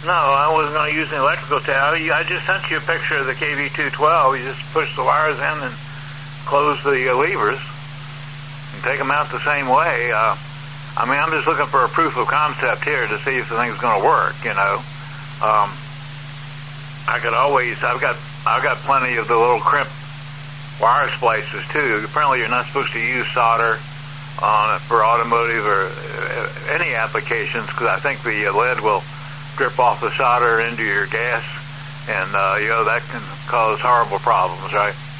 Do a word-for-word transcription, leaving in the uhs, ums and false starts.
No, I wasn't going to use an electrical tab. I just sent you a picture of the K V two twelve. You just push the wires in and close the uh, levers and take them out the same way. Uh, I mean, I'm just looking for a proof of concept here to see if the thing's going to work, you know. Um, I could always, I've got, I've got plenty of the little crimp wire splices too. Apparently you're not supposed to use solder on it for automotive or uh, any applications, because I think the uh, lead will drip off the solder into your gas, and uh, you know, that can cause horrible problems, right?